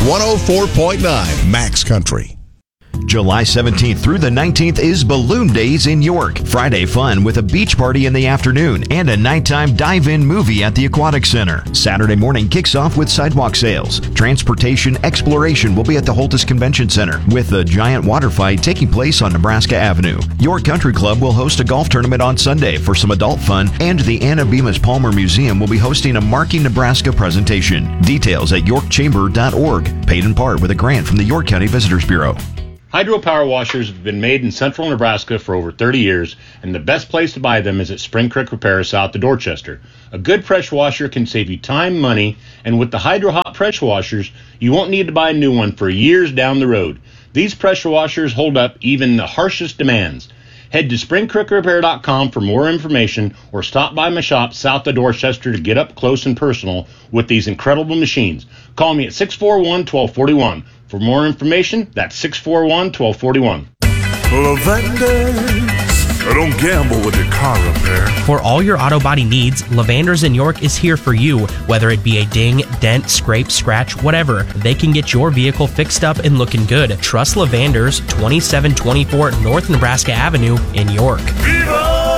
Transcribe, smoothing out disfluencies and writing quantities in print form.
104.9 Max Country. July 17th through the 19th is Balloon Days in York. Friday fun with a beach party in the afternoon and a nighttime dive-in movie at the Aquatic Center. Saturday morning kicks off with sidewalk sales. Transportation exploration will be at the Holtis Convention Center with the giant water fight taking place on Nebraska Avenue. York Country Club will host a golf tournament on Sunday for some adult fun, and the Anna Bemis Palmer Museum will be hosting a Marking Nebraska presentation. Details at yorkchamber.org. Paid in part with a grant from the York County Visitors Bureau. Hydro power washers have been made in central Nebraska for over 30 years, and the best place to buy them is at Spring Creek Repair south of Dorchester. A good pressure washer can save you time, money, and with the Hydro Hot pressure washers, you won't need to buy a new one for years down the road. These pressure washers hold up even the harshest demands. Head to springcreekrepair.com for more information or stop by my shop south of Dorchester to get up close and personal with these incredible machines. Call me at 641-1241. For more information, that's 641-1241. Lavenders, don't gamble with your car repair. For all your auto body needs, Lavenders in York is here for you. Whether it be a ding, dent, scrape, scratch, whatever, they can get your vehicle fixed up and looking good. Trust Lavenders, 2724 North Nebraska Avenue in York. Viva